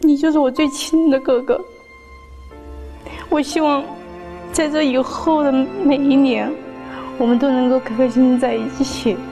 你就是我最亲的哥哥。我希望在这以后的每一年，我们都能够开开心心在一起。